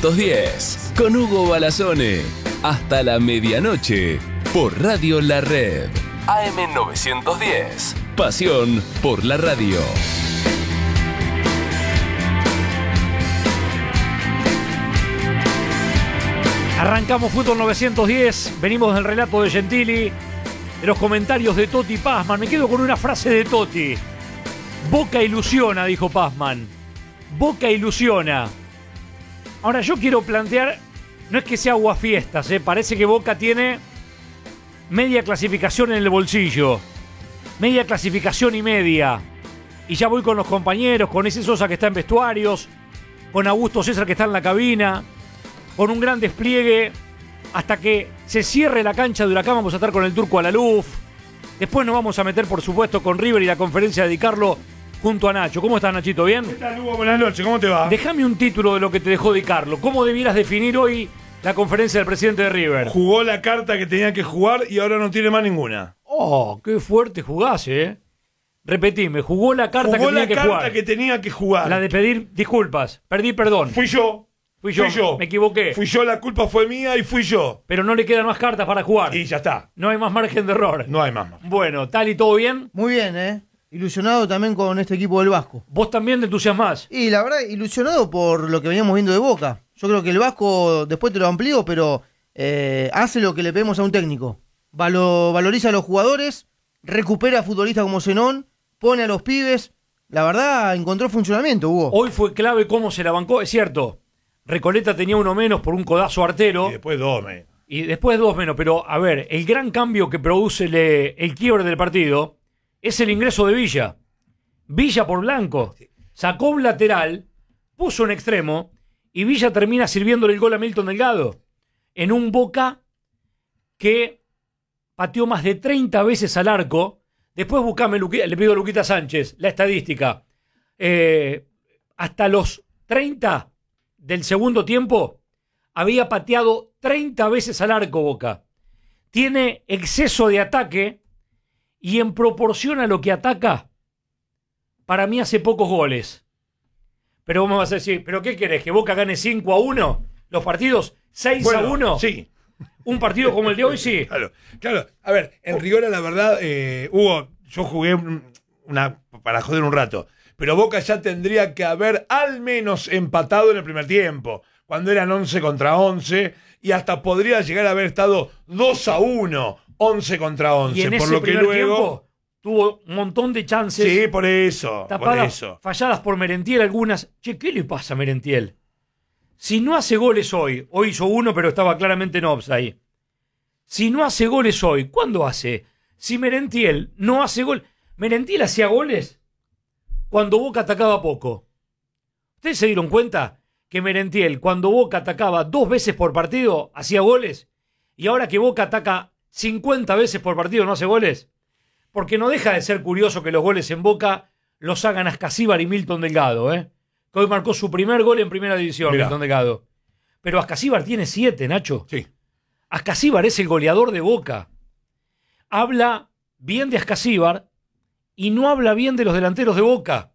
1910 con Hugo Balazone. Hasta la medianoche por Radio La Red. AM 910. Pasión por la radio. Arrancamos Fútbol 910, venimos del relato de Gentili, de los comentarios de Totti Pazman. Me quedo con una frase de Totti. Boca ilusiona, dijo Pazman. Boca ilusiona. Ahora yo quiero plantear, no es que sea aguafiestas, parece que Boca tiene media clasificación en el bolsillo. Media clasificación y media. Y ya voy con los compañeros, con ese Sosa que está en vestuarios, con Augusto César que está en la cabina, con un gran despliegue hasta que se cierre la cancha de Huracán. Vamos a estar con el Turco Alaluf. Después nos vamos a meter, por supuesto, con River y la conferencia de Di Carlo junto a Nacho. ¿Cómo estás, Nachito? ¿Bien? ¿Qué tal, Hugo? Buenas noches. ¿Cómo te va? Déjame un título de lo que te dejó Di Carlo. ¿Cómo debieras definir hoy la conferencia del presidente de River? Jugó la carta que tenía que jugar y ahora no tiene más ninguna. Oh, qué fuerte jugás, Repetime, jugó la carta que tenía que jugar. Jugó la carta que tenía que jugar. La de pedir disculpas. Perdí perdón. Fui yo. Fui yo, me equivoqué. Fui yo, la culpa fue mía y fui yo. Pero no le quedan más cartas para jugar. Y ya está. No hay más margen de error. No hay más. Bueno, Tali, ¿todo bien? Muy bien, Ilusionado también con este equipo del Vasco. ¿Vos también te entusiasmás? Y la verdad, ilusionado por lo que veníamos viendo de Boca. Yo creo que el Vasco, después te lo amplío, pero hace lo que le pedimos a un técnico. Valoriza a los jugadores, recupera a futbolistas como Zenón, pone a los pibes. La verdad, encontró funcionamiento, Hugo. Hoy fue clave cómo se la bancó, es cierto. Recoleta tenía uno menos por un codazo artero. Y después dos menos. Pero, a ver, el gran cambio que produce el quiebre del partido es el ingreso de Villa. Villa por Blanco. Sacó un lateral, puso un extremo, y Villa termina sirviéndole el gol a Milton Delgado. En un Boca que pateó más de 30 veces al arco. Después buscame, le pido a Luquita Sánchez, la estadística. Hasta los 30 del segundo tiempo, había pateado 30 veces al arco Boca. Tiene exceso de ataque y en proporción a lo que ataca, para mí hace pocos goles. Pero vos me vas a decir, ¿pero qué querés? ¿Que Boca gane 5-1? ¿Los partidos 6-1? Sí. ¿Un partido como el de hoy? Sí. Claro. A ver, en rigor, la verdad, Hugo, yo jugué para joder un rato. Pero Boca ya tendría que haber al menos empatado en el primer tiempo, cuando eran 11 contra 11, y hasta podría llegar a haber estado 2-1, 11 contra 11. Y en por ese lo que primer luego tiempo tuvo un montón de chances. Sí, por eso. Falladas por Merentiel algunas. Che, ¿qué le pasa a Merentiel? Si no hace goles hoy hizo uno, pero estaba claramente en offside. Si no hace goles hoy, ¿cuándo hace? Si Merentiel no hace gol. Merentiel hacía goles cuando Boca atacaba poco. ¿Ustedes se dieron cuenta que Merentiel, cuando Boca atacaba 2 veces por partido, hacía goles? Y ahora que Boca ataca 50 veces por partido, ¿no hace goles? Porque no deja de ser curioso que los goles en Boca los hagan Ascasíbar y Milton Delgado, que hoy marcó su primer gol en primera división. Mirá. Milton Delgado. Pero Ascasíbar tiene 7, Nacho. Sí. Ascasíbar es el goleador de Boca. Habla bien de Ascasíbar y no habla bien de los delanteros de Boca.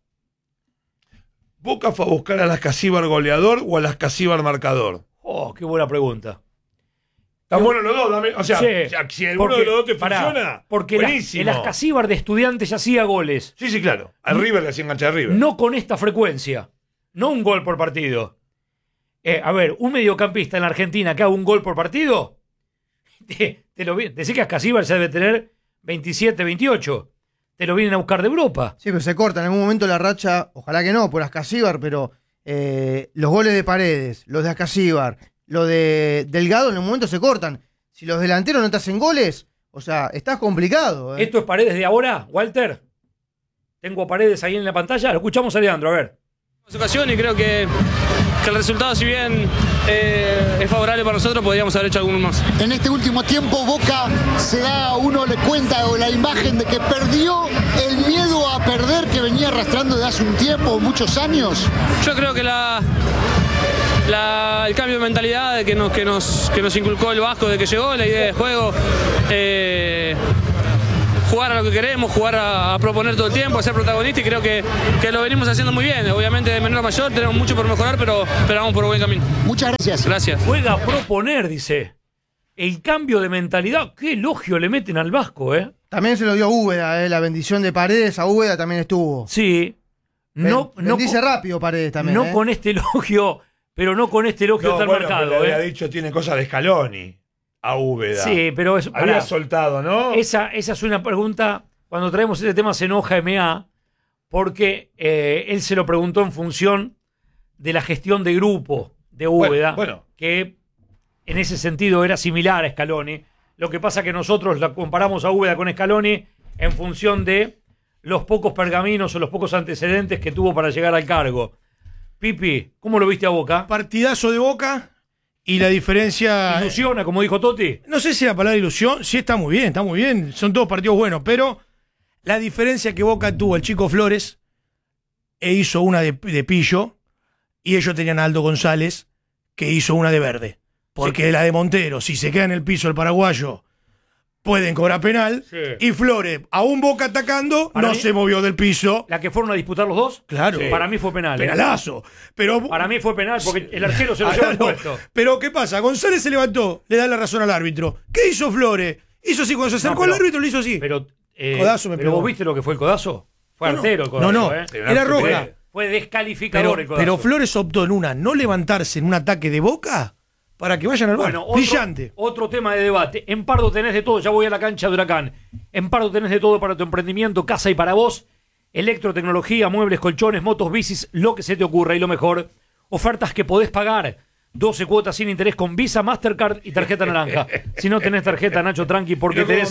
¿Boca fue a buscar al Ascasíbar goleador o al Ascasíbar marcador? Oh, qué buena pregunta. Están buenos los dos, dame. O sea, sí, si alguno de los dos te funciona, porque buenísimo. El Ascasíbar de Estudiantes ya hacía goles. Sí, claro. Al River le hacía enganchar a River. No con esta frecuencia. No un gol por partido. A ver, un mediocampista en la Argentina que haga un gol por partido, decís que Ascasíbar ya debe tener 27, 28. Te lo vienen a buscar de Europa. Sí, pero se corta. En algún momento la racha, ojalá que no, por Ascasíbar, pero los goles de Paredes, los de Ascasíbar, lo de Delgado, en un momento se cortan. Si los delanteros no te hacen goles, o sea, estás complicado. ¿Esto es Paredes de ahora, Walter? Tengo a Paredes ahí en la pantalla. Lo escuchamos a Leandro, a ver. Ocasión y creo que el resultado, si bien es favorable para nosotros, podríamos haber hecho alguno más. En este último tiempo Boca se da, uno le cuenta, o la imagen de que perdió el miedo a perder que venía arrastrando de hace un tiempo, muchos años. Yo creo que el cambio de mentalidad que nos inculcó el Vasco de que llegó, la idea de juego, jugar a lo que queremos, jugar a proponer todo el tiempo, a ser protagonista, y creo que lo venimos haciendo muy bien. Obviamente de menor a mayor tenemos mucho por mejorar, pero vamos por buen camino. Muchas gracias. Gracias. Juega a proponer, dice. El cambio de mentalidad, qué elogio le meten al Vasco, ¿eh? También se lo dio Úbeda, la bendición de Paredes a Úbeda también estuvo. Sí. Bendice rápido Paredes también. No con este elogio, pero no con este elogio tan marcado, pero le había dicho, tiene cosas de Scaloni a Úbeda. Sí, pero es, había soltado, ¿no? Esa es una pregunta. Cuando traemos este tema se enoja MA, porque él se lo preguntó en función de la gestión de grupo de Úbeda, que en ese sentido era similar a Scaloni. Lo que pasa que nosotros la comparamos a Úbeda con Scaloni en función de los pocos pergaminos o los pocos antecedentes que tuvo para llegar al cargo. Pipi, ¿cómo lo viste a Boca? Partidazo de Boca y la diferencia... ¿Ilusiona, como dijo Totti? No sé si la palabra ilusión, sí está muy bien. Son todos partidos buenos, pero la diferencia que Boca tuvo el chico Flores e hizo una de Pillo, y ellos tenían a Aldo González que hizo una de Verde. Porque la de Montero, si se queda en el piso el paraguayo, pueden cobrar penal. Sí. Y Flores, aún Boca atacando, para no mí, se movió del piso. ¿La que fueron a disputar los dos? Claro. Sí. Para mí fue penal. Penalazo. Pero, para mí fue penal porque el arquero se lo lleva el puesto. Pero ¿qué pasa? González se levantó, le da la razón al árbitro. ¿Qué hizo Flores? Hizo así, cuando se acercó al árbitro le hizo así. Pero, codazo pero vos viste lo que fue el codazo. Fue artero el codazo. No, era roja. Fue descalificador el codazo. Pero Flores optó en no levantarse en un ataque de Boca para que vayan al bar. Brillante. Otro tema de debate. En Pardo tenés de todo. Ya voy a la cancha de Huracán. En Pardo tenés de todo para tu emprendimiento, casa y para vos. Electrotecnología, muebles, colchones, motos, bicis, lo que se te ocurra. Y lo mejor, ofertas que podés pagar. 12 cuotas sin interés con Visa, Mastercard y tarjeta naranja. Si no tenés tarjeta, Nacho, tranqui, porque tenés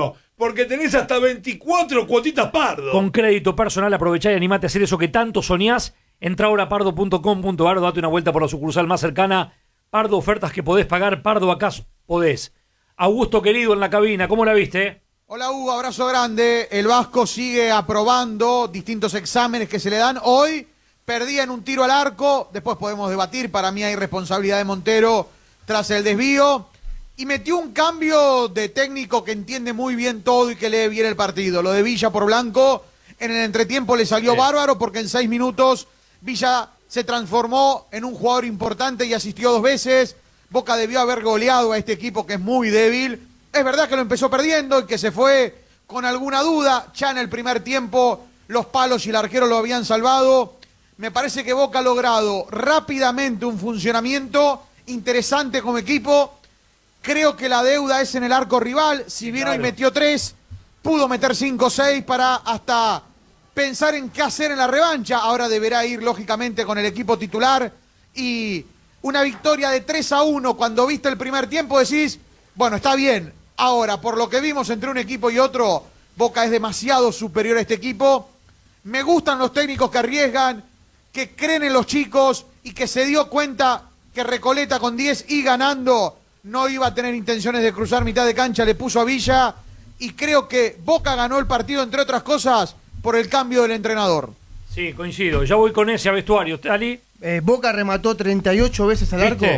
hasta 24 cuotitas Pardo. Con crédito personal, aprovechá y animate a hacer eso que tanto soñás. Entra ahora a pardo.com.ar o date una vuelta por la sucursal más cercana. Pardo, ofertas que podés pagar. Pardo, acá podés. Augusto, querido, en la cabina, ¿cómo la viste? Hola, Hugo, abrazo grande. El Vasco sigue aprobando distintos exámenes que se le dan. Hoy perdía en un tiro al arco, después podemos debatir, para mí hay responsabilidad de Montero tras el desvío, y metió un cambio de técnico que entiende muy bien todo y que lee bien el partido. Lo de Villa por Blanco, en el entretiempo le salió bárbaro porque en 6 minutos Villa se transformó en un jugador importante y asistió 2 veces. Boca debió haber goleado a este equipo que es muy débil. Es verdad que lo empezó perdiendo y que se fue con alguna duda. Ya en el primer tiempo los palos y el arquero lo habían salvado. Me parece que Boca ha logrado rápidamente un funcionamiento interesante como equipo. Creo que la deuda es en el arco rival. Si bien hoy metió 3, pudo meter 5 o 6 para hasta pensar en qué hacer en la revancha. Ahora deberá ir lógicamente con el equipo titular. Y una victoria de 3-1 cuando viste el primer tiempo decís, bueno, está bien. Ahora, por lo que vimos entre un equipo y otro, Boca es demasiado superior a este equipo. Me gustan los técnicos que arriesgan, que creen en los chicos y que se dio cuenta que Recoleta con 10 y ganando no iba a tener intenciones de cruzar mitad de cancha, le puso a Villa, y creo que Boca ganó el partido, entre otras cosas, por el cambio del entrenador. Sí, coincido. Ya voy con ese a vestuario. ¿Ali? Boca remató 38 veces al arco.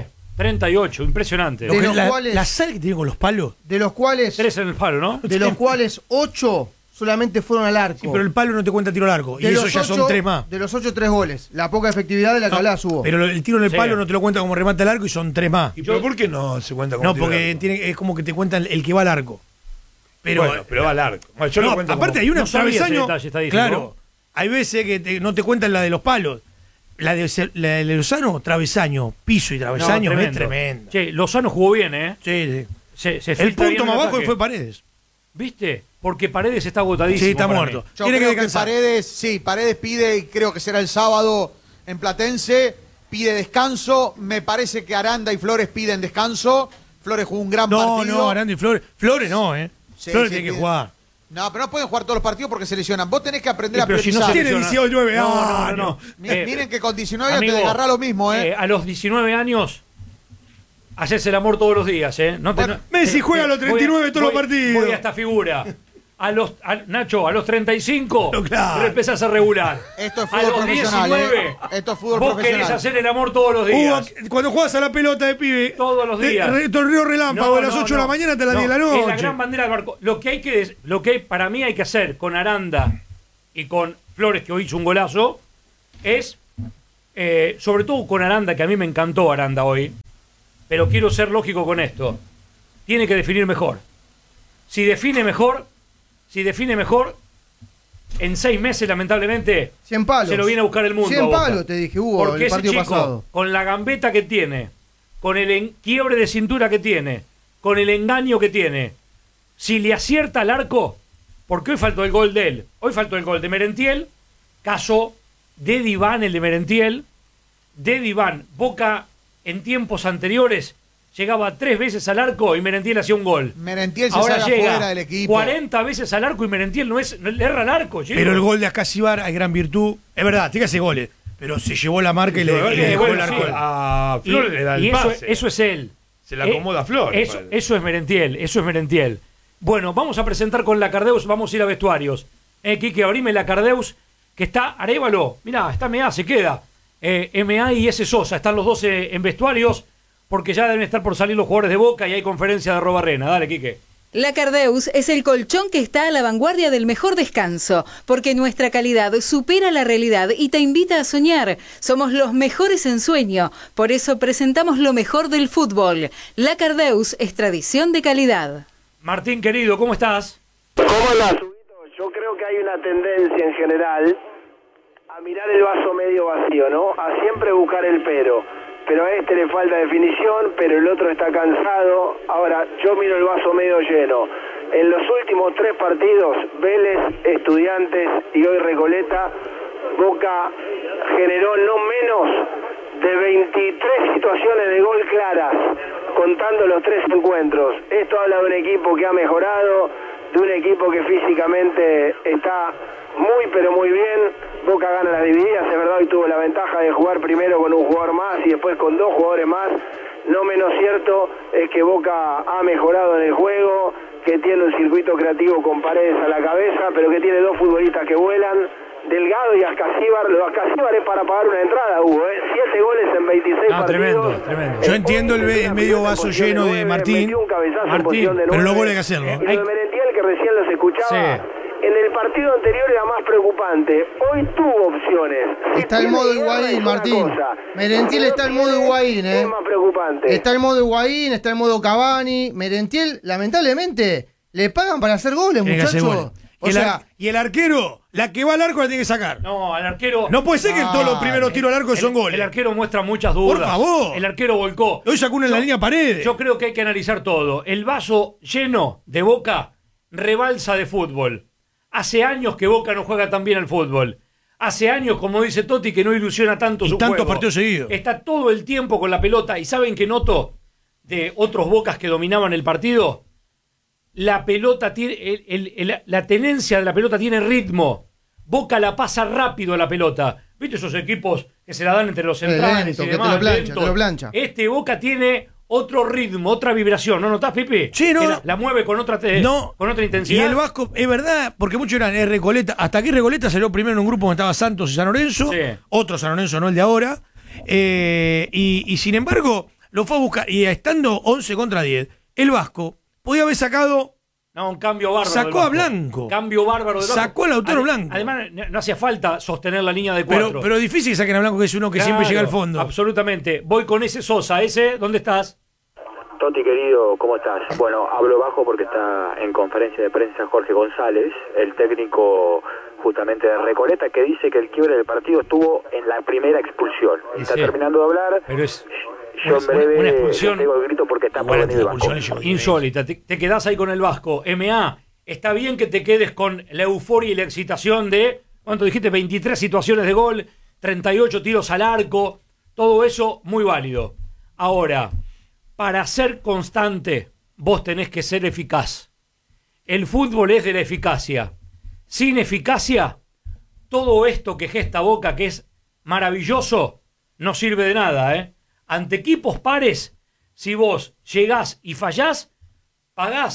38, impresionante. De los cuales, la sal que tiene con los palos. De los cuales 3 en el palo, ¿no? De los cuales 8 solamente fueron al arco. Sí, pero el palo no te cuenta tiro al arco. Y eso ya son 3 más. De los 8, 3 goles. La poca efectividad de la que hablabas hubo. Pero el tiro en el palo no te lo cuenta como remate al arco y son 3 más. ¿Pero por qué no se cuenta como tiro al arco? No, porque es como que te cuentan el que va al arco. Pero, bueno, pero va al arco. Bueno, yo lo cuento aparte como... hay una travesaño. Claro. Hay veces que no te cuentan la de los palos. La de Lozano, travesaño, piso y travesaño, es tremendo. Che, Lozano jugó bien, ¿eh? Sí. El punto más bajo fue Paredes. ¿Viste? Porque Paredes está agotadísimo. Sí, está muerto. Yo creo que Paredes pide, y creo que será el sábado en Platense, pide descanso. Me parece que Aranda y Flores piden descanso. Flores jugó un gran partido. No, Aranda y Flores. Flores no, Flores tiene que jugar. No, pero no pueden jugar todos los partidos porque se lesionan. Vos tenés que aprender a priorizar. Si no tiene 19 años. No. Miren que con 19 años te desgarrá lo mismo, A los 19 años, haces el amor todos los días, Messi juega a los 39 todos los partidos. Voy a esta figura. Nacho, a los 35 No, claro. empezás a regular. Esto es A fútbol los profesional. 19, Esto es fútbol vos profesional. querés hacer el amor todos los días. Cuando juegas a la pelota de pibe. Todos los días. Torneo relámpago de las 8 de la mañana hasta las 10 de la noche. Es la gran bandera del barco. Lo que para mí hay que hacer con Aranda y con Flores, que hoy hizo un golazo, es, sobre todo con Aranda, que a mí me encantó Aranda hoy, pero quiero ser lógico con esto. Tiene que definir mejor. Si define mejor, en 6 meses, lamentablemente, 100 palos. se lo viene a buscar el mundo. 100 a Boca. palos, te dije, Hugo, Porque el partido ese chico, pasado. con la gambeta que tiene, con el quiebre de cintura que tiene, con el engaño que tiene, si le acierta al arco, porque hoy faltó el gol de él, hoy faltó el gol de Merentiel, caso de Diván, el de Merentiel, de Diván. Boca en tiempos anteriores llegaba 3 veces al arco y Merentiel hacía un gol. Merentiel se Ahora saca llega fuera del equipo. 40 veces al arco y Merentiel no le erra al arco. Chico. Pero el gol de Ascasibar hay gran virtud. Es verdad, tiene que hacer goles. Pero se llevó la marca y le dejó el arco. A Flores le da el pase. Eso es él. Se le acomoda a Flores. Eso es Merentiel. Bueno, vamos a presentar con la Cardeus, vamos a ir a vestuarios. Quique, abrime la Cardeus, que está Arévalo. Mirá, está MA, se queda. MA y S. Sosa, están los dos en vestuarios, porque ya deben estar por salir los jugadores de Boca y hay conferencia de Arrobarrena. Dale, Quique. La Cardeus es el colchón que está a la vanguardia del mejor descanso, porque nuestra calidad supera la realidad y te invita a soñar. Somos los mejores en sueño, por eso presentamos lo mejor del fútbol. La Cardeus es tradición de calidad. Martín, querido, ¿cómo estás? ¿Cómo andás, Huguito? Yo creo que hay una tendencia en general a mirar el vaso medio vacío, ¿no? A siempre buscar el pero. Pero a este le falta definición, pero el otro está cansado. Ahora, yo miro el vaso medio lleno. En los últimos 3 partidos, Vélez, Estudiantes y hoy Recoleta, Boca generó no menos de 23 situaciones de gol claras, contando los 3 encuentros. Esto habla de un equipo que ha mejorado, de un equipo que físicamente está muy pero muy bien. Boca gana las divididas, es verdad, y tuvo la ventaja de jugar primero con un jugador más y después con 2 jugadores más. No menos cierto es que Boca ha mejorado en el juego, que tiene un circuito creativo con Paredes a la cabeza, pero que tiene 2 futbolistas que vuelan, Delgado y Ascasíbar. Lo de Ascasíbar es para pagar una entrada, Hugo, 7 goles en 26 partidos. Tremendo. Yo entiendo el medio vaso lleno de Martín, pero luego hay que hacerlo. Y lo de Merentiel, que recién los escuchaba, en el partido anterior era más preocupante. Hoy tuvo opciones. Está el modo Higuaín, Martín. Merentiel está el modo Higuaín, Es más preocupante. Está el modo Higuaín, está el modo Cavani. Merentiel, lamentablemente, le pagan para hacer goles, Tiene que hacer muchachos. goles. Y el arquero, la que va al arco la tiene que sacar. No, al arquero. No puede ser que todos los primeros tiros al arco son goles. El arquero muestra muchas dudas. Por favor. El arquero volcó. Hoy sacó uno en la línea Paredes. Yo creo que hay que analizar todo. El vaso lleno de Boca rebalsa de fútbol. Hace años que Boca no juega tan bien al fútbol. Hace años, como dice Totti, que no ilusiona tanto su tantos juego. partidos seguidos. Está todo el tiempo con la pelota. ¿Y saben qué noto de otros Bocas que dominaban el partido? La pelota tiene la tenencia de la pelota tiene ritmo. Boca la pasa rápido a la pelota. ¿Viste esos equipos que se la dan entre los centrales lento, y que demás? te lo plancha. Este Boca tiene otro ritmo, otra vibración. ¿No notás, Pipi? Sí, no. Que la mueve con otra con otra Y intensidad. el Vasco, es verdad, porque muchos eran Recoleta. Hasta aquí Recoleta salió primero en un grupo donde estaba Santos y San Lorenzo. Sí. Otro San Lorenzo, no el de ahora. Y sin embargo, lo fue a buscar. Y estando 11 contra 10, el Vasco podía haber sacado. No, un cambio bárbaro. Sacó del a Blanco. Cambio bárbaro del Vasco. Sacó a Lautaro Blanco. Además, no hacía falta sostener la línea de 4. Pero es difícil que saquen a Blanco, que es uno que siempre llega al fondo. Absolutamente. Voy con ese Sosa. Ese, ¿dónde estás? Toti, querido, ¿cómo estás? Bueno, hablo bajo porque está en conferencia de prensa Jorge González, el técnico justamente de Recoleta, que dice que el quiebre del partido estuvo en la primera expulsión. Está terminando de hablar. Pero es yo en breve una expulsión. tengo el grito porque está por venir el Vasco. Insólita. Te quedás ahí con el Vasco. MA, está bien que te quedes con la euforia y la excitación de, ¿cuánto dijiste? 23 situaciones de gol, 38 tiros al arco. Todo eso muy válido. Ahora, para ser constante, vos tenés que ser eficaz. El fútbol es de la eficacia. Sin eficacia, todo esto que gesta Boca, que es maravilloso, no sirve de nada, ¿eh? Ante equipos pares, si vos llegás y fallás, pagás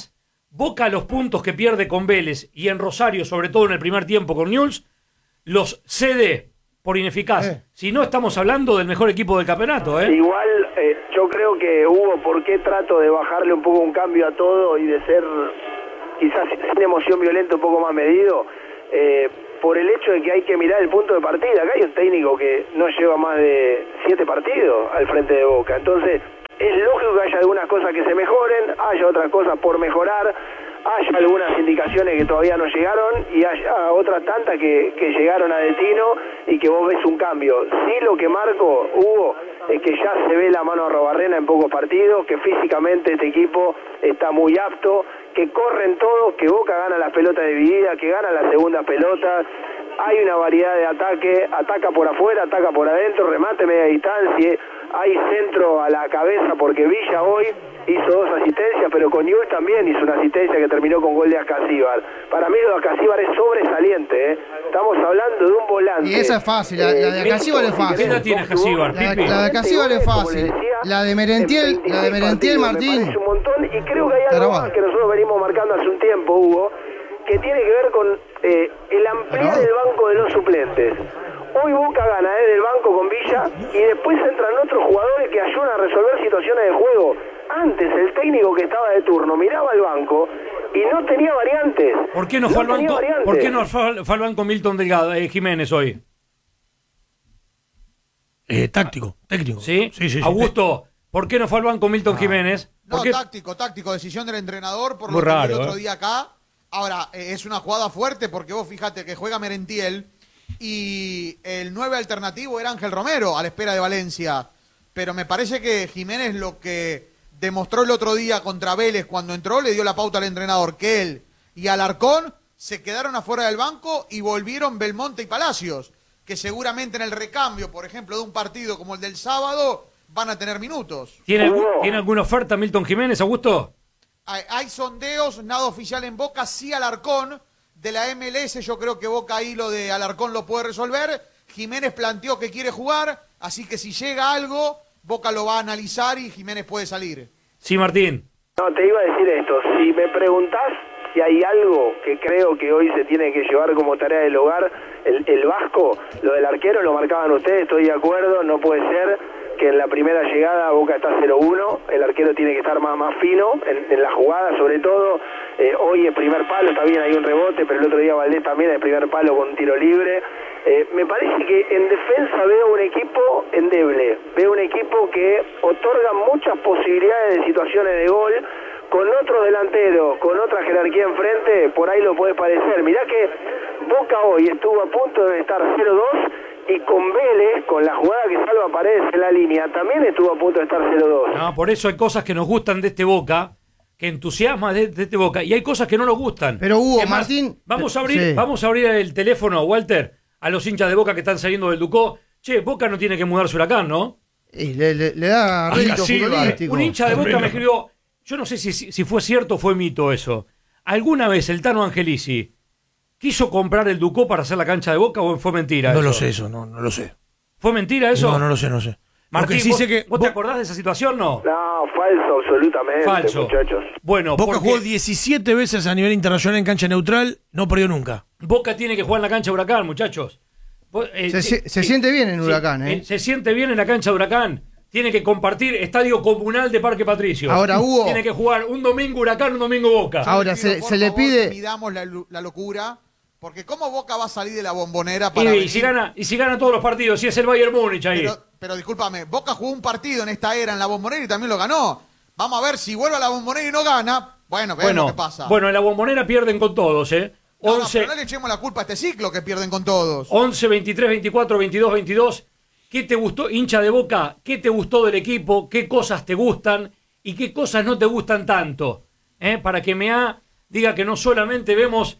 Boca los puntos que pierde con Vélez y en Rosario, sobre todo en el primer tiempo con Newell's, los cede por ineficaz. Si no, estamos hablando del mejor equipo del campeonato. Igual yo creo que hubo por qué trato de bajarle un poco un cambio a todo y de ser quizás sin emoción violenta un poco más medido, por el hecho de que hay que mirar el punto de partida. Acá hay un técnico que no lleva más de 7 partidos al frente de Boca, entonces es lógico que haya algunas cosas que se mejoren, haya otras cosas por mejorar, haya algunas indicaciones que todavía no llegaron y haya otras tantas que llegaron a destino y que vos ves un cambio. Sí, lo que marco, Hugo, es que ya se ve la mano a Arrobarrena en pocos partidos, que físicamente este equipo está muy apto, que corren todos, que Boca gana las pelotas divididas, que gana las segundas pelotas. Hay una variedad de ataque, ataca por afuera, ataca por adentro, remate media distancia, hay centro a la cabeza porque Villa hoy hizo 2 asistencias, pero con Newell's también hizo una asistencia que terminó con gol de Ascasíbar. Para mí lo de Ascasíbar es sobresaliente, Estamos hablando de un volante. Y esa es fácil, la de Ascasíbar es fácil. ¿Qué edad tiene Ascasíbar, Pipi? La de Ascasíbar es fácil. La de Merentiel, Martín. Me parece un montón y creo que hay algo más que nosotros venimos marcando hace un tiempo, Hugo, que tiene que ver con el ampliar el banco de los suplentes. Hoy Boca gana desde el banco con Villa y después entran otros jugadores que ayudan a resolver situaciones de juego. Antes el técnico que estaba de turno miraba al banco y no tenía variantes. ¿Por qué no fue al banco Milton Delgado, Jiménez hoy? Técnico. ¿Sí? Sí. Augusto, ¿por qué no fue al banco Milton Jiménez? No, táctico, decisión del entrenador por muy lo que raro, vi el otro día acá. Ahora, es una jugada fuerte porque vos fíjate que juega Merentiel y el 9 alternativo era Ángel Romero a la espera de Valencia. Pero me parece que Jiménez lo que demostró el otro día contra Vélez cuando entró, le dio la pauta al entrenador, que él y Alarcón se quedaron afuera del banco y volvieron Belmonte y Palacios, que seguramente en el recambio, por ejemplo, de un partido como el del sábado, van a tener minutos. ¿Tiene alguna oferta Milton Jiménez, Augusto? Hay sondeos, nada oficial en Boca, sí Alarcón, de la MLS, yo creo que Boca ahí lo de Alarcón lo puede resolver. Jiménez planteó que quiere jugar, así que si llega algo, Boca lo va a analizar y Jiménez puede salir. Sí, Martín. No, te iba a decir esto, si me preguntás si hay algo que creo que hoy se tiene que llevar como tarea del hogar, el Vasco, lo del arquero lo marcaban ustedes, estoy de acuerdo, no puede ser que en la primera llegada Boca está 0-1, el arquero tiene que estar más fino en la jugada, sobre todo, hoy el primer palo, está bien, hay un rebote, pero el otro día Valdés también el primer palo con tiro libre. Me parece que en defensa veo un equipo endeble, veo un equipo que otorga muchas posibilidades de situaciones de gol, con otro delantero, con otra jerarquía enfrente, por ahí lo puede parecer. Mirá que Boca hoy estuvo a punto de estar 0-2 y con Vélez, con la jugada que salva Paredes en la línea, también estuvo a punto de estar 0-2. No, por eso hay cosas que nos gustan de este Boca, que entusiasma de este Boca, y hay cosas que no nos gustan. Pero Hugo, más, Martín... Vamos a abrir el teléfono, Walter, a los hinchas de Boca que están saliendo del Ducó. Che, Boca no tiene que mudar su Huracán, ¿no? Y le da rédito futbolístico. Un hincha de Boca me escribió, yo no sé si fue cierto o fue mito eso. ¿Alguna vez el Tano Angelici quiso comprar el Ducó para hacer la cancha de Boca o fue mentira No eso? lo sé eso, no lo sé. ¿Fue mentira eso? No lo sé. Martín, sí sé que ¿vos te acordás de esa situación, no? No, falso, absolutamente, Falso. muchachos. Bueno, Boca porque jugó 17 veces a nivel internacional en cancha neutral, no perdió nunca. Boca tiene que jugar en la cancha de Huracán, muchachos. Se siente bien en Huracán, ¿eh? Se siente bien en la cancha de Huracán. Tiene que compartir estadio comunal de Parque Patricio. Ahora, Hugo. Tiene que jugar un domingo Huracán, un domingo Boca. Ahora, se le pide... Midamos la locura, porque ¿cómo Boca va a salir de la Bombonera para y si gana todos los partidos, si es el Bayern Múnich ahí. Pero discúlpame, Boca jugó un partido en esta era en la Bombonera y también lo ganó. Vamos a ver si vuelve a la Bombonera y no gana. Bueno, lo que pasa. Bueno, en la Bombonera pierden con todos, ¿eh? Pero no le echemos la culpa a este ciclo que pierden con todos. 11, 23, 24, 22, 22. ¿Qué te gustó, hincha de Boca? ¿Qué te gustó del equipo? ¿Qué cosas te gustan? ¿Y qué cosas no te gustan tanto? Para que diga que no solamente vemos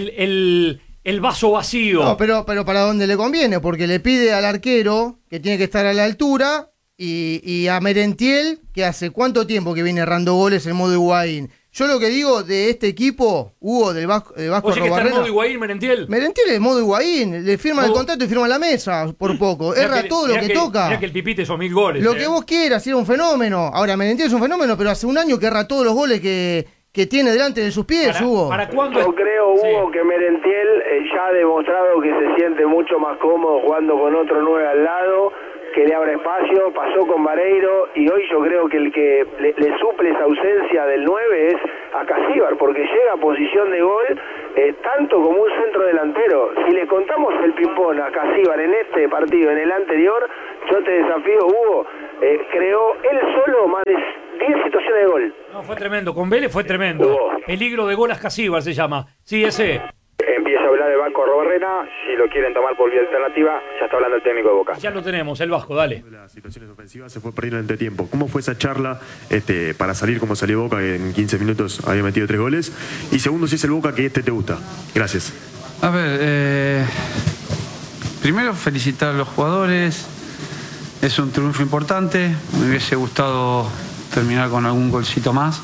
el vaso vacío. No, pero para donde le conviene, porque le pide al arquero que tiene que estar a la altura y a Merentiel, que hace cuánto tiempo que viene errando goles en modo Higuaín. Yo lo que digo de este equipo, Hugo, del Vasco Arrobarrena. ¿Que está en modo Higuaín, Merentiel? Merentiel es modo Higuaín, le firma el contrato y firma la mesa por poco. Erra todo lo que toca. Mirá que el Pipite hizo 1000 goles. Lo que vos quieras, era un fenómeno. Ahora, Merentiel es un fenómeno, pero hace un año que erra todos los goles que que tiene delante de sus pies, Hugo. ¿Para cuándo? Yo creo, Hugo, que Merentiel ya ha demostrado que se siente mucho más cómodo jugando con otro 9 al lado, que le abra espacio, pasó con Vareiro, y hoy yo creo que el que le suple esa ausencia del 9 es a Casíbar, porque llega a posición de gol tanto como un centro delantero. Si le contamos el ping-pong a Casíbar en este partido, en el anterior, yo te desafío, Hugo, creó él solo más de 10 situaciones de gol. No, fue tremendo, con Vélez fue tremendo. Hugo. Peligro de gol a Casíbar se llama. Sí, ese. Empieza a hablar el Vasco Robarrena, si lo quieren tomar por vía alternativa, ya está hablando el técnico de Boca. Ya lo tenemos, el Vasco, dale. Las situaciones ofensivas se fue perdiendo en el entretiempo. ¿Cómo fue esa charla para salir como salió Boca, que en 15 minutos había metido 3 goles? Y segundo, si es el Boca que te gusta. Gracias. A ver, primero felicitar a los jugadores. Es un triunfo importante. Me hubiese gustado terminar con algún golcito más.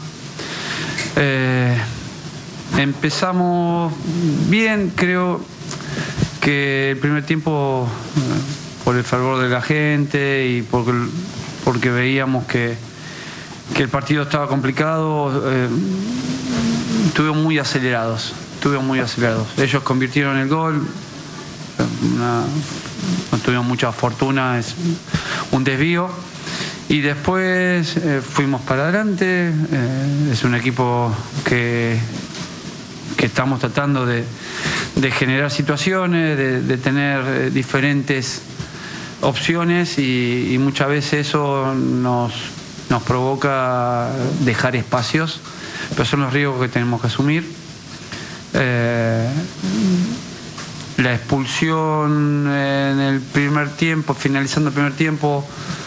Empezamos bien, creo que el primer tiempo, por el fervor de la gente y porque veíamos que el partido estaba complicado, estuvimos muy acelerados. Ellos convirtieron el gol, no tuvimos mucha fortuna, es un desvío. Y después fuimos para adelante. Es un equipo que estamos tratando de generar situaciones, de tener diferentes opciones y muchas veces eso nos provoca dejar espacios, pero son los riesgos que tenemos que asumir. La expulsión en el primer tiempo, finalizando el primer tiempo,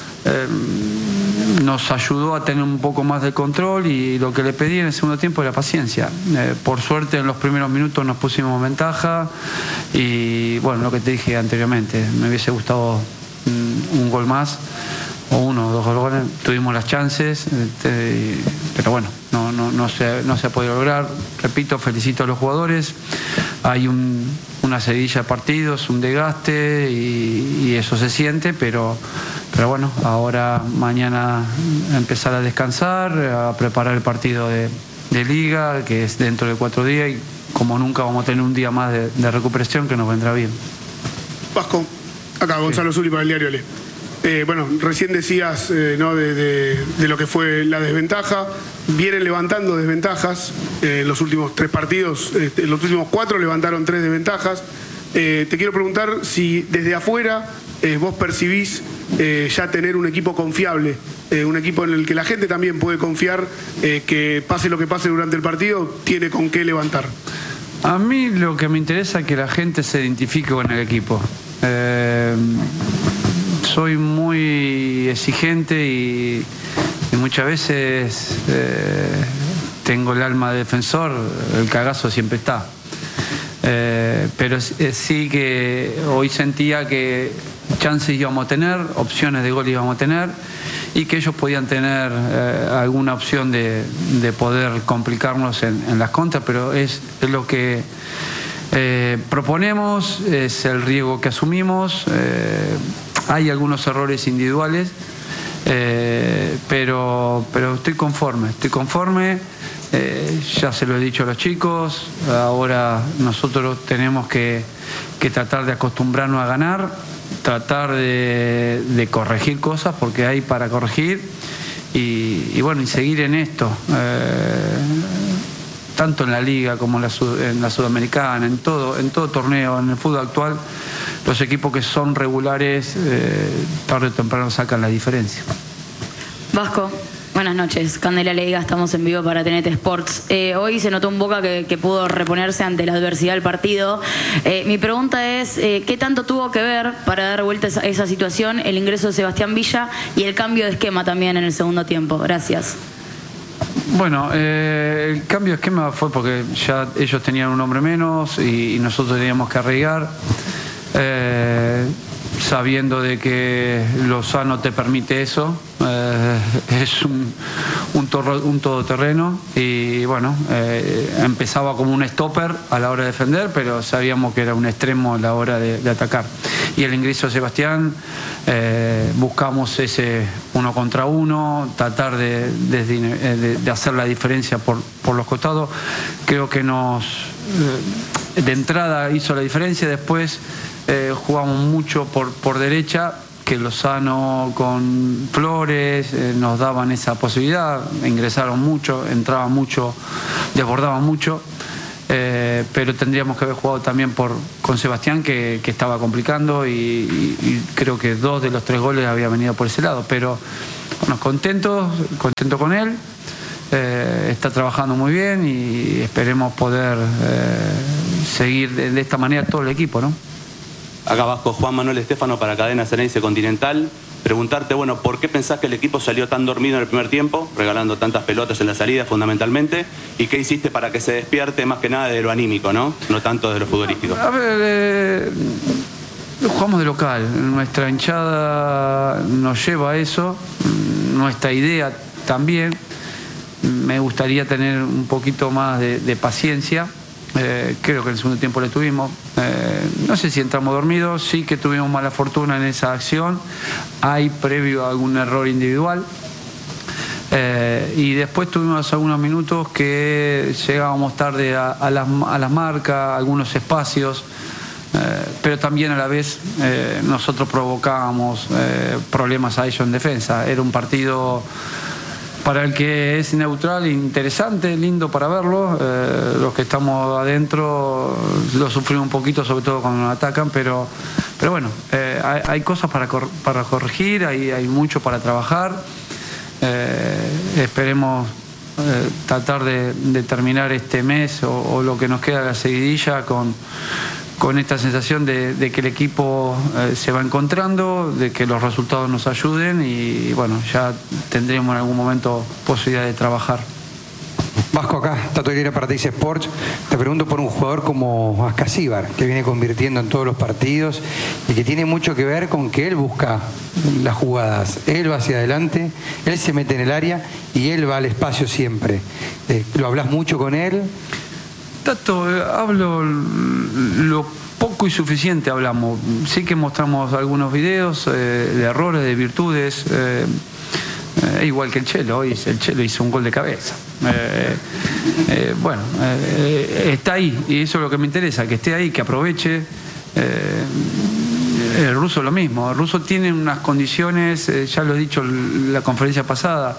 nos ayudó a tener un poco más de control y lo que le pedí en el segundo tiempo era paciencia. Por suerte en los primeros minutos nos pusimos ventaja y bueno, lo que te dije anteriormente, me hubiese gustado un gol más o 1 o 2 goles, tuvimos las chances, pero bueno, no se ha podido lograr. Repito, felicito a los jugadores, hay una seguidilla de partidos, un desgaste y eso se siente, pero bueno, ahora mañana empezar a descansar, a preparar el partido de Liga, que es dentro de 4 días, y como nunca vamos a tener un día más de recuperación que nos vendrá bien. Vasco, acá Gonzalo Zuli para el diario Le. Bueno, recién decías ¿no? de lo que fue la desventaja. Vienen levantando desventajas. Los últimos 3 partidos, los últimos 4 levantaron 3 desventajas. Te quiero preguntar si desde afuera vos percibís ya tener un equipo confiable, un equipo en el que la gente también puede confiar, que pase lo que pase durante el partido, tiene con qué levantar. A mí lo que me interesa es que la gente se identifique con el equipo. Soy muy exigente y muchas veces tengo el alma de defensor, el cagazo siempre está. Pero sí que hoy sentía que chances íbamos a tener, opciones de gol íbamos a tener y que ellos podían tener alguna opción de poder complicarnos en las contras, pero es lo que proponemos, es el riesgo que asumimos. Hay algunos errores individuales, pero estoy conforme. Ya se lo he dicho a los chicos, ahora nosotros tenemos que tratar de acostumbrarnos a ganar, tratar de corregir cosas porque hay para corregir y bueno, y seguir en esto, tanto en la Liga como en la Sudamericana, en todo torneo, en el fútbol actual, los equipos que son regulares tarde o temprano sacan la diferencia. Vasco, buenas noches. Candela Leiga, estamos en vivo para TNT Sports. Hoy se notó un Boca que pudo reponerse ante la adversidad del partido. Mi pregunta es, ¿qué tanto tuvo que ver para dar vuelta a esa situación el ingreso de Sebastián Villa y el cambio de esquema también en el segundo tiempo? Gracias. Bueno, el cambio de esquema fue porque ya ellos tenían un hombre menos y nosotros teníamos que arriesgar. sabiendo de que Lozano te permite eso. Es un todoterreno y bueno, empezaba como un stopper a la hora de defender, pero sabíamos que era un extremo a la hora de atacar. Y el ingreso de Sebastián, buscamos ese 1 contra 1, tratar de hacer la diferencia por los costados. Creo que de entrada hizo la diferencia, después jugamos mucho por derecha, que Lozano con Flores nos daban esa posibilidad, ingresaron mucho, entraban mucho, desbordaban mucho, pero tendríamos que haber jugado también con Sebastián, que estaba complicando y creo que 2 de los 3 goles habían venido por ese lado, pero bueno, contento con él. Está trabajando muy bien y esperemos poder seguir de esta manera todo el equipo, ¿no? Acá Vasco, Juan Manuel Estefano para Cadena Ceneice Continental. Preguntarte, bueno, ¿por qué pensás que el equipo salió tan dormido en el primer tiempo, regalando tantas pelotas en la salida fundamentalmente? ¿Y qué hiciste para que se despierte más que nada de lo anímico, no tanto de lo futbolístico? A ver, jugamos de local, nuestra hinchada nos lleva a eso, nuestra idea también. Me gustaría tener un poquito más de paciencia. Creo que en el segundo tiempo le tuvimos. No sé si entramos dormidos, sí que tuvimos mala fortuna en esa acción. Hay previo a algún error individual. Y después tuvimos algunos minutos que llegábamos tarde a las marcas, algunos espacios. Pero también a la vez nosotros provocábamos problemas a ellos en defensa. Era un partido para el que es neutral, interesante, lindo para verlo. Los que estamos adentro lo sufrimos un poquito, sobre todo cuando nos atacan, pero bueno, hay cosas para corregir, hay mucho para trabajar. Esperemos tratar de terminar este mes o lo que nos queda de la seguidilla con esta sensación de que el equipo se va encontrando, de que los resultados nos ayuden y bueno, ya tendremos en algún momento posibilidad de trabajar. Vasco, acá, Tato Aguilera para Teis Sports. Te pregunto por un jugador como Ascasíbar, que viene convirtiendo en todos los partidos y que tiene mucho que ver con que él busca las jugadas. Él va hacia adelante, él se mete en el área y él va al espacio siempre. ¿Lo hablas mucho con él? Tato, hablo lo poco y suficiente hablamos. Sí que mostramos algunos videos de errores, de virtudes. Igual que el Chelo, hoy el Chelo hizo un gol de cabeza. Bueno, está ahí y eso es lo que me interesa, que esté ahí, que aproveche. El ruso lo mismo. El ruso tiene unas condiciones, ya lo he dicho en la conferencia pasada.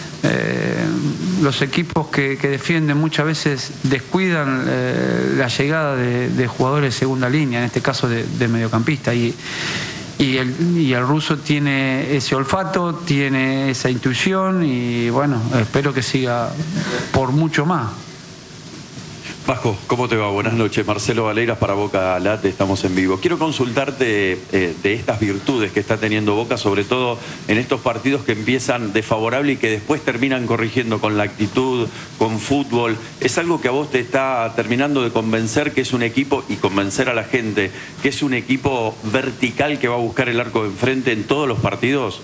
Los equipos que defienden muchas veces descuidan la llegada de jugadores de segunda línea, en este caso de mediocampista, y el ruso tiene ese olfato, tiene esa intuición y bueno, espero que siga por mucho más. Vasco, ¿cómo te va? Buenas noches. Marcelo Valeiras para Boca Late, estamos en vivo. Quiero consultarte de estas virtudes que está teniendo Boca, sobre todo en estos partidos que empiezan desfavorable y que después terminan corrigiendo con la actitud, con fútbol. ¿Es algo que a vos te está terminando de convencer que es un equipo y convencer a la gente que es un equipo vertical que va a buscar el arco de enfrente en todos los partidos?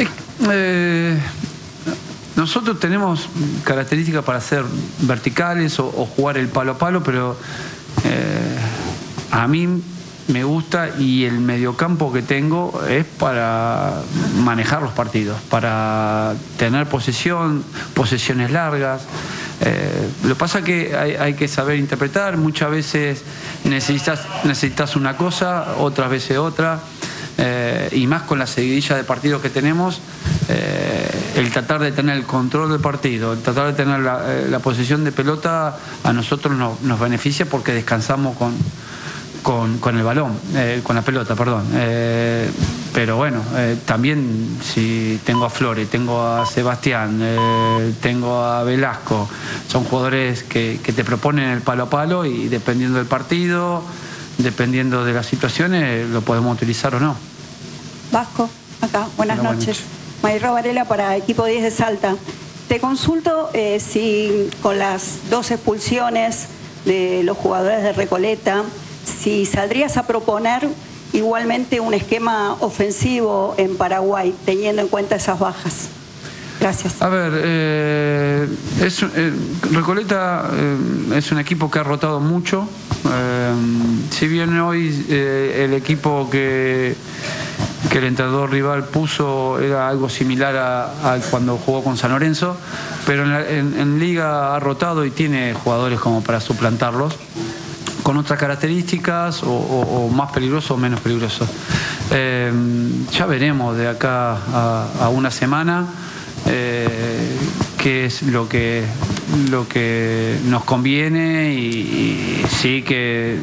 Nosotros tenemos características para ser verticales o jugar el palo a palo, pero a mí me gusta y el mediocampo que tengo es para manejar los partidos, para tener posesiones largas. Lo que pasa es que hay que saber interpretar. Muchas veces necesitas una cosa, otras veces otra. Y más con la seguidilla de partidos que tenemos, el tratar de tener el control del partido, el tratar de tener la posesión de pelota a nosotros nos beneficia porque descansamos con el balón, con la pelota, perdón. Pero bueno, también si tengo a Flores, tengo a Sebastián, tengo a Velasco, son jugadores que te proponen el palo a palo y dependiendo del partido, dependiendo de las situaciones, lo podemos utilizar o no. Vasco, acá, buenas noches. Mayro Varela para Equipo 10 de Salta. Te consulto si con las 2 expulsiones de los jugadores de Recoleta, si saldrías a proponer igualmente un esquema ofensivo en Paraguay, teniendo en cuenta esas bajas? Gracias. A ver, Recoleta es un equipo que ha rotado mucho. Si bien hoy el equipo que el entrenador rival puso era algo similar a cuando jugó con San Lorenzo, pero en Liga ha rotado y tiene jugadores como para suplantarlos, con otras características o más peligrosos o menos peligrosos. Ya veremos de acá a una semana qué es lo que nos conviene y sí que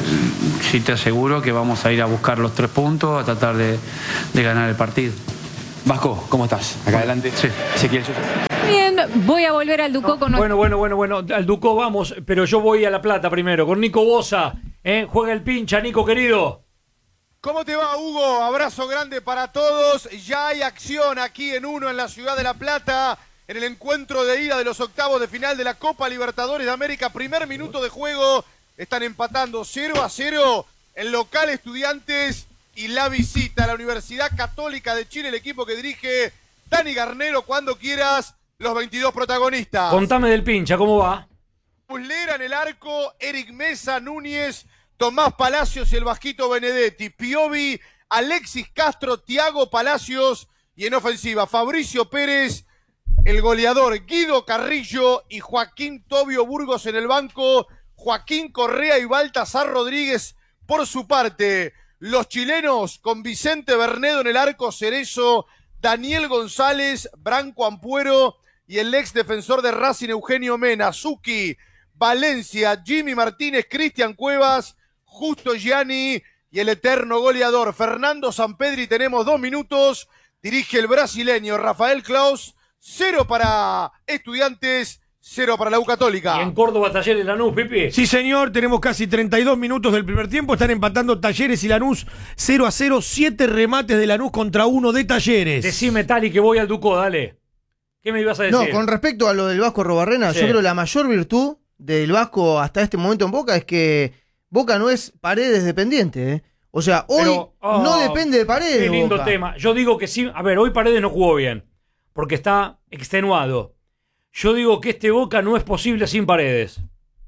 sí te aseguro que vamos a ir a buscar los 3 puntos, a tratar de ganar el partido. Vasco, ¿cómo estás? Acá adelante. Sí. Ezequiel. Bien, voy a volver al Ducó con... Bueno, al Ducó vamos, pero yo voy a La Plata primero, con Nico Bosa, juega el pincha, Nico querido. ¿Cómo te va, Hugo? Abrazo grande para todos. Ya hay acción aquí en Uno, en la ciudad de La Plata, en el encuentro de ida de los octavos de final de la Copa Libertadores de América. Primer minuto de juego, están empatando 0-0 el local Estudiantes y la visita a la Universidad Católica de Chile, el equipo que dirige Dani Garnero. Cuando quieras, los 22 protagonistas. Contame del pincha, ¿cómo va? Muslera en el arco, Eric Mesa, Núñez, Tomás Palacios y el Vasquito Benedetti, Piovi, Alexis Castro, Tiago Palacios y en ofensiva Fabricio Pérez, el goleador Guido Carrillo y Joaquín Tobio Burgos en el banco, Joaquín Correa y Baltasar Rodríguez por su parte. Los chilenos con Vicente Bernedo en el arco, Cerezo, Daniel González, Branco Ampuero y el ex defensor de Racing Eugenio Mena, Zucchi, Valencia, Jimmy Martínez, Cristian Cuevas, Justo Gianni y el eterno goleador Fernando Sampedri. Tenemos 2 minutos, dirige el brasileño Rafael Claus. 0 para Estudiantes, 0 para la U Católica. ¿Y en Córdoba, Talleres, Lanús, Pipi? Sí, señor, tenemos casi 32 minutos del primer tiempo. Están empatando Talleres y Lanús 0-0. 7 remates de Lanús contra 1 de Talleres. Decime, Tali, que voy al Ducó, dale. ¿Qué me ibas a decir? No, con respecto a lo del Vasco Arrobarrena, Sí. yo creo que la mayor virtud del Vasco hasta este momento en Boca es que Boca no es Paredes dependiente, ¿eh? O sea, hoy no depende de Paredes. Qué lindo Boca. tema. Yo digo que sí. A ver, hoy Paredes no jugó bien, porque está extenuado. Yo digo que este Boca no es posible sin Paredes.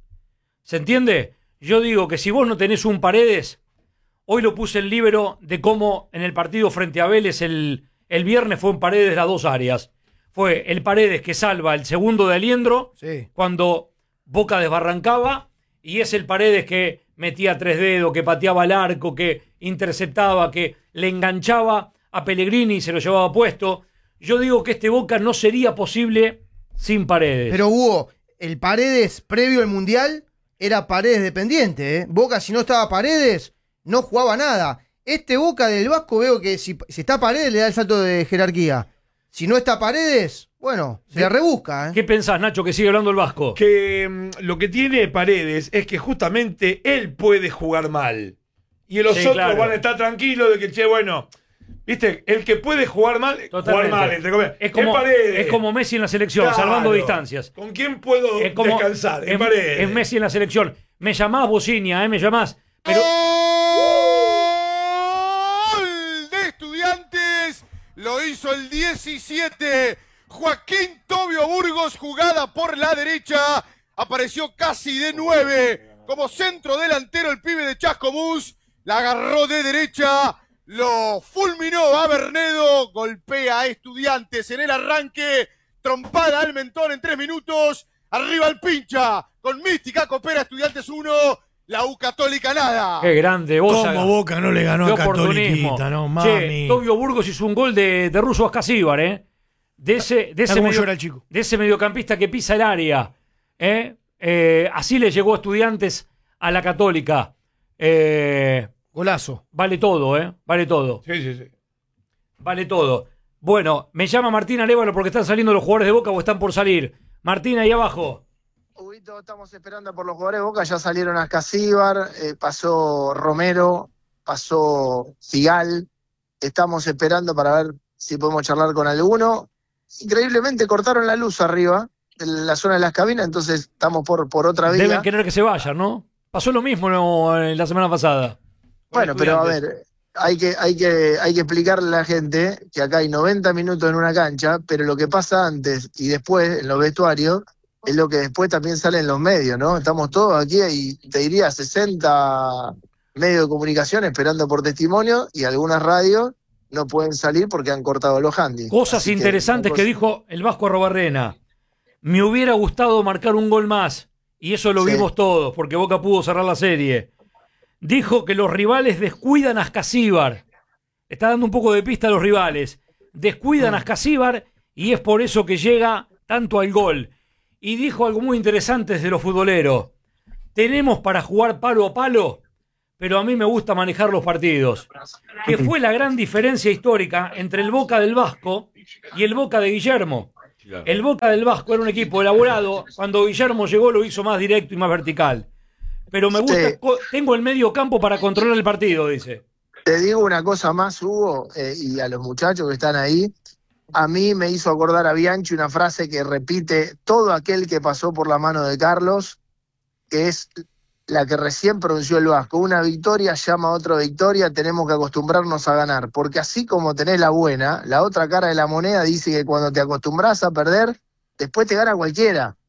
¿Se entiende? Yo digo que si vos no tenés un Paredes, hoy lo puse el líbero de cómo en el partido frente a Vélez el viernes fue un Paredes las 2 áreas. Fue el Paredes que salva el segundo de Aliendro cuando Boca desbarrancaba, y es el Paredes que metía 3 dedos, que pateaba al arco, que interceptaba, que le enganchaba a Pellegrini y se lo llevaba puesto. Yo digo que este Boca no sería posible sin Paredes. Pero Hugo, el Paredes previo al Mundial era Paredes dependiente, ¿eh? Boca, si no estaba Paredes, no jugaba nada. Este Boca del Vasco veo que si está Paredes le da el salto de jerarquía. Si no está Paredes, bueno, se la rebusca, ¿eh? ¿Qué pensás, Nacho, que sigue hablando el Vasco? Que lo que tiene Paredes es que justamente él puede jugar mal. Y los otros van a estar tranquilos de que, che, bueno, viste, el que puede jugar mal, Totalmente. jugar mal, entre comillas. Es como Messi en la selección, Claro. salvando distancias. ¿Con quién puedo descansar? En Paredes. Es Messi en la selección. Me llamás, Bocinia, me llamás. Pero ¡Gol de Estudiantes! Lo hizo el 17. Joaquín Tobio Burgos, jugada por la derecha. Apareció casi de 9. Como centro delantero el pibe de Chascomús. La agarró de derecha. Lo fulminó a Bernedo. Golpea a Estudiantes en el arranque. Trompada al mentón en 3 minutos. Arriba el pincha. Con mística coopera Estudiantes 1. La U Católica nada. qué grande, Bosa. Como Boca no le ganó Qué a oportunismo. Catoliquita, no, Che, mami. Tobio Burgos hizo un gol de Russo Ascasíbar, ¿eh? De ese mediocampista que pisa el área. Así le llegó a Estudiantes a la Católica. Golazo. Vale todo, ¿eh? Vale todo. Sí. Vale todo. Bueno, me llama Martín Arévalo porque están saliendo los jugadores de Boca o están por salir. Martín, ahí abajo. Huguito, estamos esperando por los jugadores de Boca, ya salieron Ascasíbar, pasó Romero, pasó Figal, estamos esperando para ver si podemos charlar con alguno. Increíblemente cortaron la luz arriba, en la zona de las cabinas, entonces estamos por otra vía. Deben querer que se vayan, ¿no? Pasó lo mismo la semana pasada. Bueno, pero a ver, hay que explicarle a la gente que acá hay 90 minutos en una cancha, pero lo que pasa antes y después en los vestuarios es lo que después también sale en los medios, ¿no? Estamos todos aquí y te diría 60 medios de comunicación esperando por testimonio y algunas radios no pueden salir porque han cortado los handys. Cosas interesantes que dijo el Vasco Arrobarrena. Me hubiera gustado marcar un gol más y eso lo vimos todos porque Boca pudo cerrar la serie. Dijo que los rivales descuidan a Ascasíbar. Está dando un poco de pista a los rivales. Descuidan a Ascasíbar y es por eso que llega tanto al gol. Y dijo algo muy interesante desde los futboleros. Tenemos para jugar palo a palo, pero a mí me gusta manejar los partidos. Que fue la gran diferencia histórica entre el Boca del Vasco y el Boca de Guillermo. El Boca del Vasco era un equipo elaborado. Cuando Guillermo llegó lo hizo más directo y más vertical. Pero me gusta, tengo el medio campo para controlar el partido, dice. Te digo una cosa más, Hugo, y a los muchachos que están ahí. A mí me hizo acordar a Bianchi una frase que repite todo aquel que pasó por la mano de Carlos, que es la que recién pronunció el Vasco. Una victoria llama a otra victoria, tenemos que acostumbrarnos a ganar. Porque así como tenés la buena, la otra cara de la moneda dice que cuando te acostumbras a perder, después te gana cualquiera.